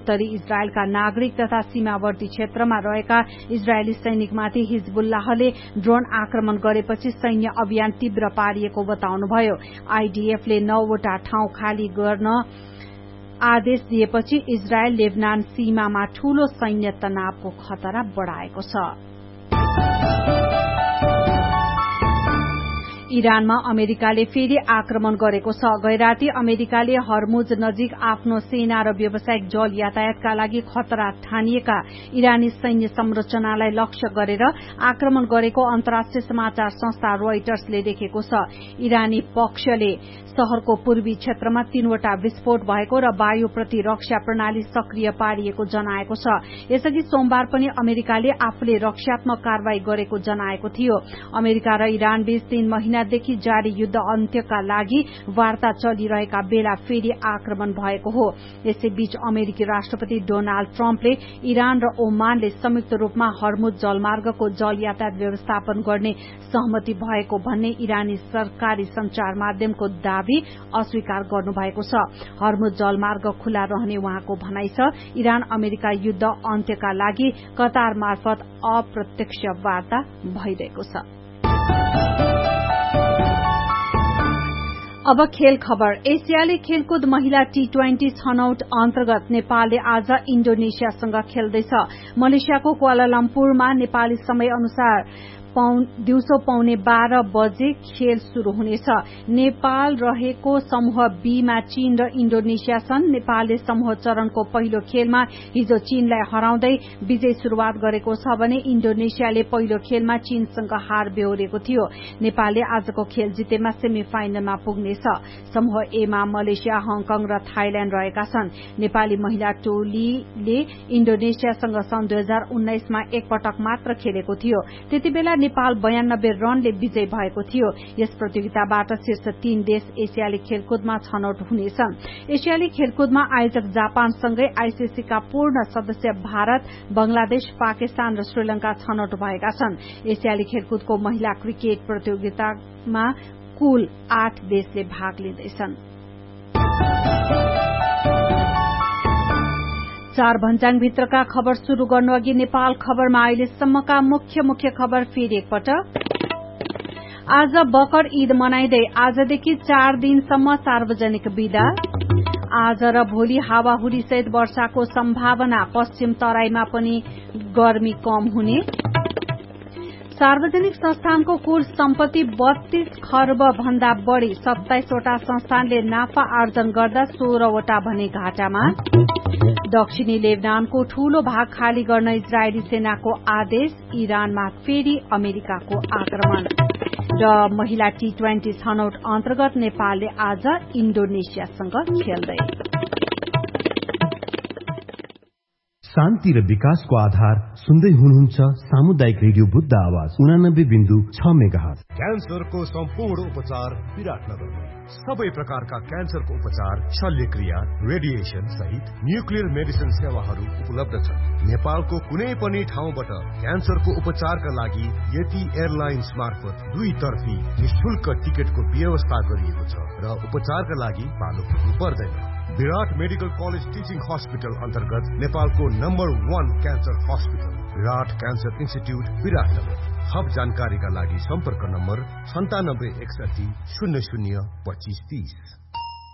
उत्तरी इजरायलका नागरिक तथा सीमावर्ती क्षेत्रमा रहेका इजरायली सैनिकमाथि हिजबुल्लाहले ड्रोन आक्रमण गरेपछि सैन्य अभियान तीव्र पारिएको बताउनुभयो। आईडीएफले 9 वटा ठाउँ खाली गर्न आदेश दिएपछि इजरायल लेबनान सीमामा ठूलो सैन्य तनावको खतरा बढ़ाएको छ। इरानमा अमेरिकाले फेरि आक्रमण गरेको छ। गैराती अमेरिकाले हर्मुज नजिक आफ्नो सेना र व्यावसायिक जल यातायातका लागि खतरा ठानिएका इरानी सैन्य संरचनालाई लक्ष्य गरेर आक्रमण गरेको अन्तर्राष्ट्रिय समाचार संस्था रोइटर्सले लेखेको छ। इरानी पक्षले शहरको पूर्वी क्षेत्रमा 3 वटा विस्फोट भएको र वायु प्रतिरक्षा प्रणाली सक्रिय पारिएको जनाएको छ। यसअघि सोमबार पनि अमेरिकाले आफूले रक्षात्मक कारवाही गरेको जनाएको थियो। अमेरिका र इरान बीच 3 महिनादेखि जारी युद्ध अन्त्यका लागि वार्ता चलिरहेका बेला फेरि आक्रमण भएको हो। यसैबीच अमेरिकी राष्ट्रपति डोनाल्ड ट्रम्पले इरान र ओमानले संयुक्त रूपमा हर्मुज जलमार्गको जल यातायात व्यवस्थापन गर्ने सहमति भएको भन्ने इरानी सरकारी संचार माध्यमको दावी अस्वीकार गर्नुभएको छ। हर्मुज जलमार्ग खुला रहने उहाँको भनाइ छ। इरान अमेरिका युद्ध अन्त्यका लागि कतार मार्फत अप्रत्यक्ष वार्ता भइरहेको छ। अब खेल खबर। एसियाली खेलकुद महिला T20 छनौट अन्तर्गत नेपालले आज इन्डोनेसियासँग खेल्दैछ। मलेसियाको क्वालालम्पुरमा नेपाली समय अनुसार दिउँसो 11:15 बजे खेल शुरू हुनेछ। नेपाल रहेको समूह बी मा चीन र इन्डोनेसिया छन्। नेपालले समूह चरणको पहिलो खेलमा हिजो चीनलाई हराउँदै विजय शुरूआत गरेको छ भने इन्डोनेसियाले पहिलो खेलमा चीनसँग हार बेहोरेको थियो। नेपालले आजको खेल जितेमा सेमी फाइनलमा पुग्नेछ। समूह ए मा मलेसिया, हङकङ र थाइल्याण्ड रहेका छन्। नेपाली महिला टोलीले इन्डोनेसियासँग सन् 2019 मा एकपटक मात्र खेलेको थियो। त्यतिबेला नेपाल 92 रनले विजय भएको थियो। यस प्रतियोगिताबाट शीर्ष 3 देश एसियाली खेलकुदमा छनौट हुनेछन्। एसियाली खेलकुदमा आयोजक जापानसँगै आईसीसी का पूर्ण सदस्य भारत, बंगलादेश, पाकिस्तान र श्रीलंका छनौट भएका छन्। एसियाली खेलकुदको महिला क्रिकेट प्रतियोगितामा कुल 8 देशले भाग लिँदैछन्। 4 भन्ज्याङभित्रका खबर शुरू गर्नु अघि नेपाल खबरमा अहिलेसम्मका मुख्य खबर फेरि एकपटक। आज बकर ईद मनाइँदै आजदेखि 4 दिनसम्म सार्वजनिक बिदा। आज र भोलि हावाहुरी सहित वर्षाको सम्भावना। पश्चिम तराईमा पनि गर्मी कम हुने। सार्वजनिक संस्थानको कुल सम्पत्ति 32 खर्ब भन्दा बढ़ी। 27 वटा संस्थानले नाफा आर्जन गर्दा 16 वटा भने घाटामा। दक्षिणी लेबनानको ठूलो भाग खाली गर्न इजरायली सेनाको आदेश। इरानमा फेरि अमेरिकाको आक्रमण। र महिला T20 छनौट अन्तर्गत नेपालले आज इन्डोनेसियासँग खेल्दै। शान्ति र विकासको आधार सुन्दै हुनुहुन्छ सामुदायिक रेडियो बुद्ध आवाज 89.6 मेगाहर्ज। क्यान्सरको सम्पूर्ण उपचार विराटनगरमा। सबै प्रकारका क्यान्सरको उपचार, शल्यक्रिया, रेडिएसन सहित न्युक्लियर मेडिसिन सेवाहरू उपलब्ध छन्। नेपालको कुनै पनि ठाउँबाट क्यान्सरको उपचारका लागि यति एयरलाइन्स मार्फत 2 तर्फी निशुल्क टिकटको व्यवस्था गरिएको छ र उपचारका लागि पालो पुग्नु पर्दैन। विराट मेडिकल कलेज टिचिङ हस्पिटल अन्तर्गत नेपालको नम्बर 1 क्यान्सर हस्पिटल विराट क्यान्सर इन्स्टिट्यूट विराटनगर। थप जानकारीका लागि सम्पर्क नम्बर 9761 00 2530।